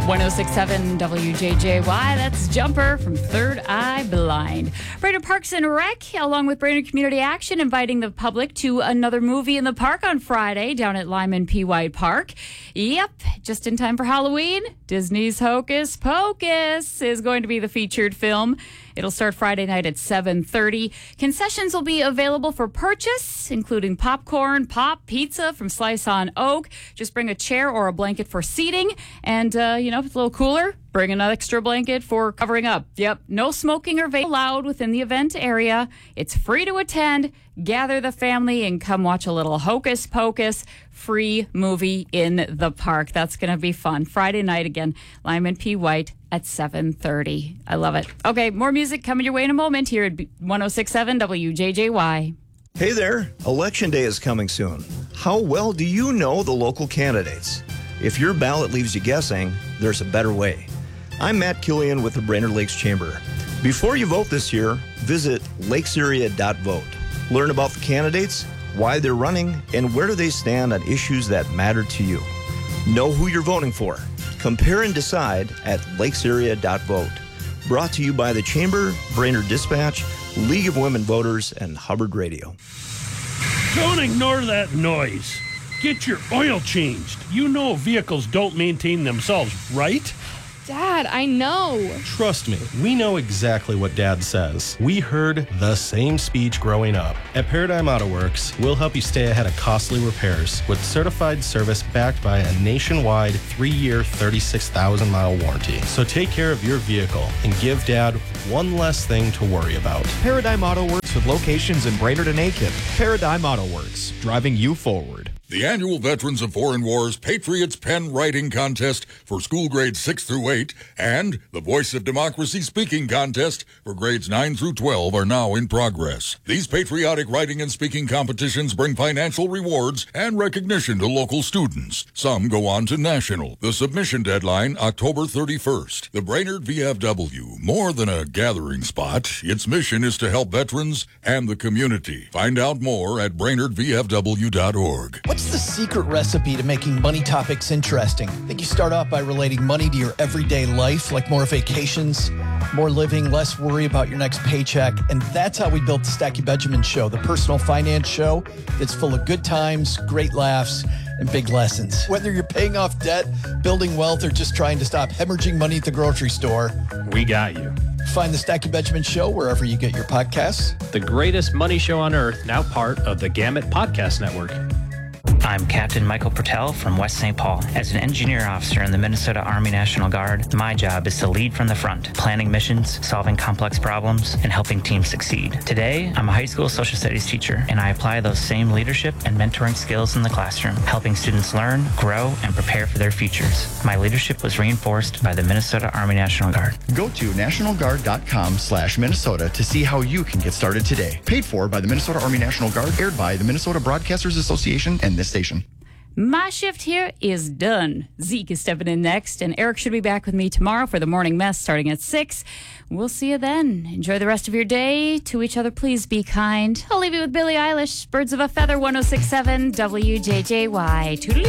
1067 WJJY, that's Jumper from Third Eye Blind. Brainerd Parks and Rec, along with Brainerd Community Action, inviting the public to another movie in the park on Friday down at Lyman P. White Park. Yep, just in time for Halloween, Disney's Hocus Pocus is going to be the featured film. It'll start Friday night at 7:30. Concessions will be available for purchase, including popcorn, pop, pizza from Slice on Oak. Just bring a chair or a blanket for seating. And, if it's a little cooler, bring an extra blanket for covering up. Yep, no smoking or vape allowed within the event area. It's free to attend. Gather the family and come watch a little Hocus Pocus free movie in the park. That's going to be fun. Friday night again, Lyman P. White at 7:30. I love it. Okay, more music coming your way in a moment here at 1067 WJJY. Hey there, Election Day is coming soon. How well do you know the local candidates? If your ballot leaves you guessing, there's a better way. I'm Matt Killian with the Brainerd Lakes Chamber. Before you vote this year, visit lakesarea.vote. Learn about the candidates, why they're running, and where do they stand on issues that matter to you. Know who you're voting for. Compare and decide at lakesarea.vote. Brought to you by the Chamber, Brainerd Dispatch, League of Women Voters, and Hubbard Radio. Don't ignore that noise. Get your oil changed. You know vehicles don't maintain themselves, right? Dad, I know. Trust me, we know exactly what Dad says. We heard the same speech growing up. At Paradigm Auto Works, we'll help you stay ahead of costly repairs with certified service backed by a nationwide 3-year, 36,000-mile warranty. So take care of your vehicle and give Dad one less thing to worry about. Paradigm Auto Works with locations in Brainerd and Aiken. Paradigm Auto Works, driving you forward. The annual Veterans of Foreign Wars Patriots Pen Writing Contest for school grades 6 through 8 and the Voice of Democracy Speaking Contest for grades 9 through 12 are now in progress. These patriotic writing and speaking competitions bring financial rewards and recognition to local students. Some go on to national. The submission deadline, October 31st. The Brainerd VFW, more than a gathering spot, its mission is to help veterans and the community. Find out more at brainerdvfw.org. What's the secret recipe to making money topics interesting? I think you start off by relating money to your everyday life, like more vacations, more living, less worry about your next paycheck. And that's how we built the Stacky Benjamin Show, the personal finance show that's full of good times, great laughs, and big lessons. Whether you're paying off debt, building wealth, or just trying to stop hemorrhaging money at the grocery store, we got you. Find the Stacky Benjamin Show wherever you get your podcasts. The greatest money show on earth, now part of the Gamut Podcast Network. I'm Captain Michael Pertell from West St. Paul. As an engineer officer in the Minnesota Army National Guard, my job is to lead from the front, planning missions, solving complex problems, and helping teams succeed. Today, I'm a high school social studies teacher, and I apply those same leadership and mentoring skills in the classroom, helping students learn, grow, and prepare for their futures. My leadership was reinforced by the Minnesota Army National Guard. Go to nationalguard.com/Minnesota to see how you can get started today. Paid for by the Minnesota Army National Guard, aired by the Minnesota Broadcasters Association and this station. My shift here is done. Zeke is stepping in next, and Eric should be back with me tomorrow for the morning mess starting at 6. We'll see you then. Enjoy the rest of your day. To each other, please be kind. I'll leave you with Billie Eilish, Birds of a Feather, 1067 WJJY. Toodaloo.